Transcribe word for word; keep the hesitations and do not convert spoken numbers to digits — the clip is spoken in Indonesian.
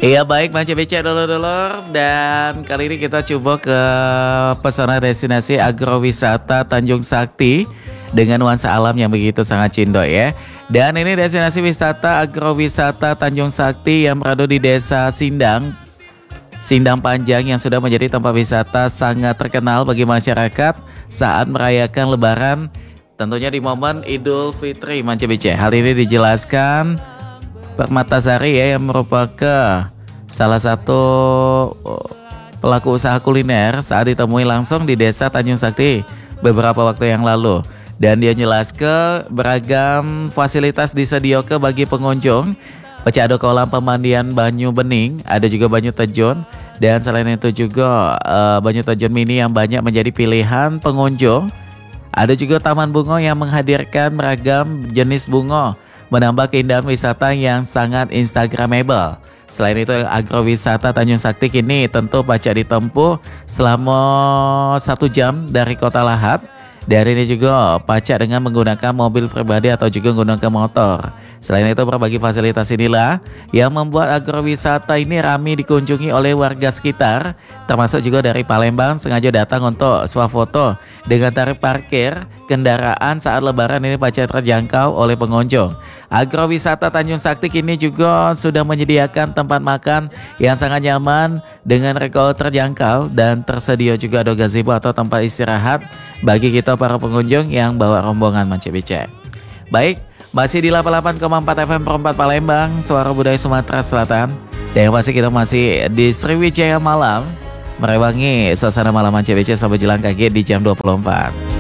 Iya baik Manca Becek dulur-dulur, dan kali ini kita coba ke pesona destinasi agrowisata Tanjung Sakti dengan nuansa alam yang begitu sangat cindo ya. Dan ini destinasi wisata agrowisata Tanjung Sakti yang berada di Desa Sindang, Sindang Panjang, yang sudah menjadi tempat wisata sangat terkenal bagi masyarakat saat merayakan Lebaran, tentunya di momen Idul Fitri Manca Becek. Hal ini dijelaskan Permatasari ya, yang merupakan salah satu pelaku usaha kuliner saat ditemui langsung di Desa Tanjung Sakti beberapa waktu yang lalu. Dan dia jelaskan beragam fasilitas disediakan bagi pengunjung. Pecah ada kolam pemandian Banyu Bening, ada juga Banyu Terjun, dan selain itu juga uh, Banyu Terjun mini yang banyak menjadi pilihan pengunjung. Ada juga taman bunga yang menghadirkan beragam jenis bunga, menambah keindahan wisata yang sangat instagramable. Selain itu, agrowisata Tanjung Sakti kini tentu pacak ditempuh selama satu jam dari Kota Lahat. Dari ini juga pacak dengan menggunakan mobil pribadi atau juga menggunakan motor. Selain itu, berbagai fasilitas inilah yang membuat agrowisata ini ramai dikunjungi oleh warga sekitar, termasuk juga dari Palembang sengaja datang untuk swafoto dengan tarif parkir kendaraan saat Lebaran ini pacak terjangkau oleh pengunjung. Agrowisata Tanjung Sakti kini juga sudah menyediakan tempat makan yang sangat nyaman dengan rego terjangkau, dan tersedia juga ada gazebo atau tempat istirahat bagi kita para pengunjung yang bawa rombongan Manca Becek. Baik, masih di delapan puluh delapan koma empat F M Perempat Palembang, Suara Budaya Sumatera Selatan. Dan yang pasti kita masih di Sriwijaya Malam, merewangi suasana malam Manca Becek sampai jelang kaki di jam dua puluh empat.